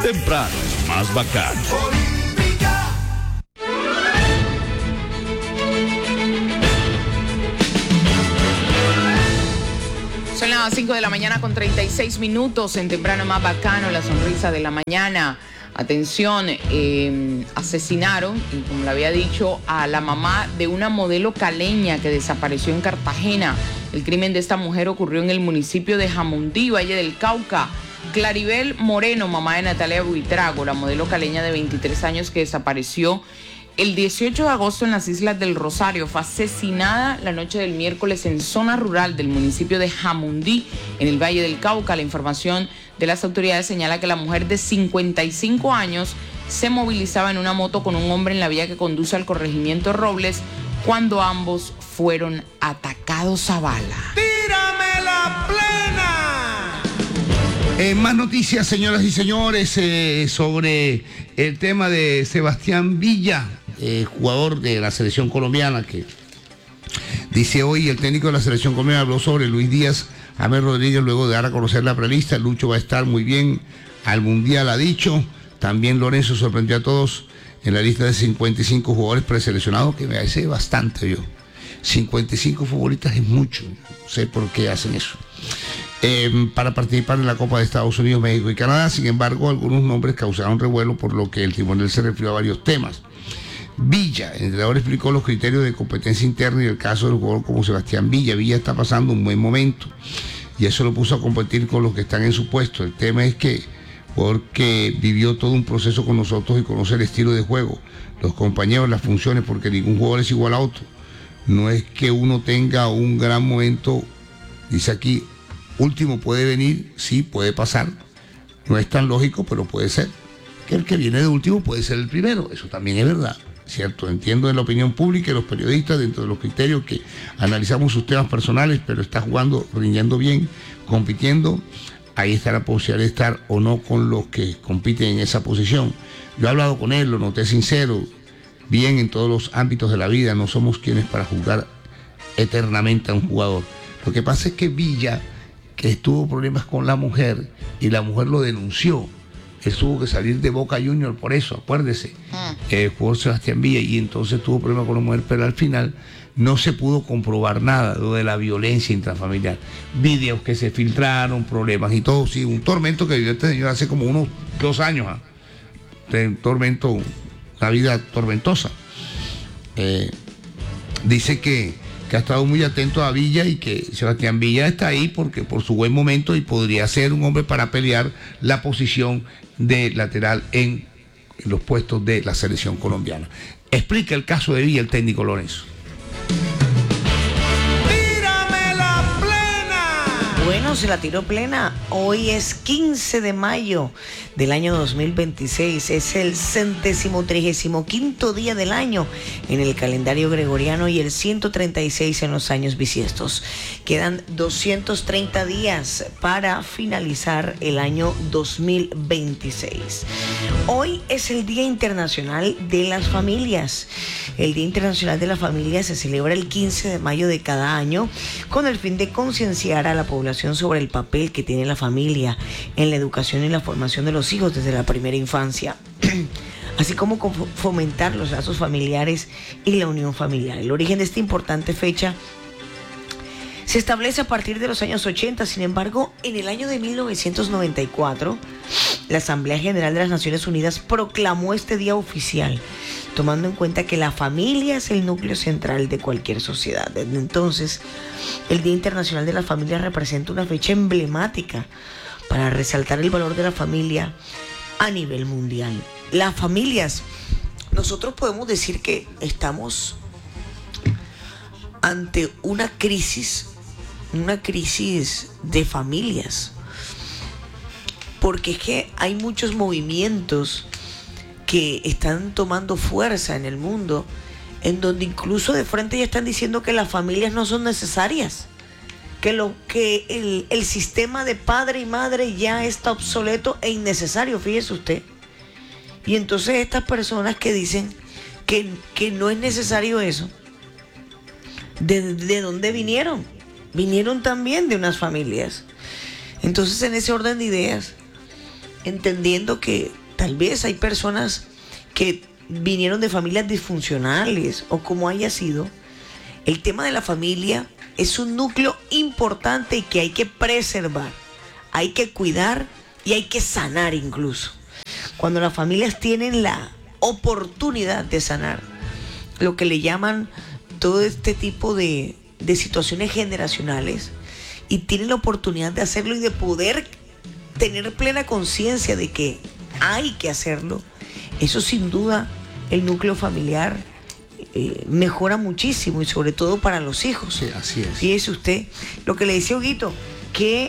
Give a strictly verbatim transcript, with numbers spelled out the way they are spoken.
Temprano es más bacano. Son las cinco de la mañana con treinta y seis minutos en Temprano Más Bacano, la sonrisa de la mañana. Atención, eh, asesinaron, y como le había dicho, a la mamá de una modelo caleña que desapareció en Cartagena. El crimen de esta mujer ocurrió en el municipio de Jamundí, Valle del Cauca. Claribel Moreno, mamá de Natalia Buitrago, la modelo caleña de veintitrés años que desapareció el dieciocho de agosto en las Islas del Rosario, fue asesinada la noche del miércoles en zona rural del municipio de Jamundí, en el Valle del Cauca. La información de las autoridades señala que la mujer de cincuenta y cinco años se movilizaba en una moto con un hombre en la vía que conduce al corregimiento Robles cuando ambos fueron atacados a bala. ¡Tírame la plena! Eh, más noticias, señoras y señores, eh, sobre el tema de Sebastián Villa, eh, jugador de la selección colombiana, que dice hoy el técnico de la selección colombiana habló sobre Luis Díaz, James Rodríguez, luego de dar a conocer la prelista. Lucho va a estar muy bien al Mundial, ha dicho. También Lorenzo sorprendió a todos en la lista de cincuenta y cinco jugadores preseleccionados, que me parece bastante yo. cincuenta y cinco futbolistas es mucho, no sé por qué hacen eso. Eh, para participar en la Copa de Estados Unidos, México y Canadá. Sin embargo, algunos nombres causaron revuelo, por lo que el tribunal se refirió a varios temas. Villa, el entrenador explicó los criterios de competencia interna y el caso del jugador como Sebastián Villa. Villa está pasando un buen momento y eso lo puso a competir con los que están en su puesto. El tema es que porque vivió todo un proceso con nosotros y conoce el estilo de juego, los compañeros, las funciones, porque ningún jugador es igual a otro. No es que uno tenga un gran momento, dice aquí, último puede venir, sí, puede pasar. No es tan lógico, pero puede ser. Que el que viene de último puede ser el primero. Eso también es verdad, ¿cierto? Entiendo en la opinión pública y los periodistas, dentro de los criterios que analizamos sus temas personales, pero está jugando, rindiendo bien, compitiendo. Ahí está la posibilidad de estar o no con los que compiten en esa posición. Yo he hablado con él, lo noté sincero, bien en todos los ámbitos de la vida. No somos quienes para juzgar eternamente a un jugador. Lo que pasa es que Villa, que tuvo problemas con la mujer y la mujer lo denunció, él tuvo que salir de Boca Junior por eso, acuérdese, mm. eh, jugó Sebastián Villa y entonces tuvo problemas con la mujer, pero al final no se pudo comprobar nada lo de la violencia intrafamiliar. Videos que se filtraron, problemas y todo, sí, un tormento que vivió este señor hace como unos dos años, ¿eh? Un tormento, una vida tormentosa. Eh, dice que que ha estado muy atento a Villa y que Sebastián Villa está ahí porque por su buen momento y podría ser un hombre para pelear la posición de lateral en, en los puestos de la selección colombiana. Explica el caso de Villa el técnico Lorenzo. Bueno, se la tiró plena. Hoy es quince de mayo del año dos mil veintiséis. Es el centésimo trigésimo quinto día del año en el calendario gregoriano y el ciento treinta y seis en los años bisiestos. Quedan doscientos treinta días para finalizar el año dos mil veintiséis. Hoy es el Día Internacional de las Familias. El Día Internacional de la Familia se celebra el quince de mayo de cada año con el fin de concienciar a la población sobre el papel que tiene la familia en la educación y la formación de los hijos desde la primera infancia, así como fomentar los lazos familiares y la unión familiar. El origen de esta importante fecha se establece a partir de los años ochenta. Sin embargo, en el año de mil novecientos noventa y cuatro, la Asamblea General de las Naciones Unidas proclamó este día oficial, tomando en cuenta que la familia es el núcleo central de cualquier sociedad. Desde entonces, el Día Internacional de la Familia representa una fecha emblemática para resaltar el valor de la familia a nivel mundial. Las familias, nosotros podemos decir que estamos ante una crisis, una crisis de familias, porque es que hay muchos movimientos que están tomando fuerza en el mundo, en donde incluso de frente ya están diciendo que las familias no son necesarias, que, lo, que el, el sistema de padre y madre ya está obsoleto e innecesario, fíjese usted. Y entonces estas personas que dicen que, que no es necesario eso, ¿de, de dónde vinieron? Vinieron también de unas familias. Entonces, en ese orden de ideas, entendiendo que tal vez hay personas que vinieron de familias disfuncionales o como haya sido. El tema de la familia es un núcleo importante y que hay que preservar, hay que cuidar y hay que sanar incluso. Cuando las familias tienen la oportunidad de sanar, lo que le llaman todo este tipo de, de situaciones generacionales, y tienen la oportunidad de hacerlo y de poder tener plena conciencia de que hay que hacerlo, eso sin duda el núcleo familiar eh, mejora muchísimo, y sobre todo para los hijos. Sí, así es. Fíjese usted lo que le decía Huguito, que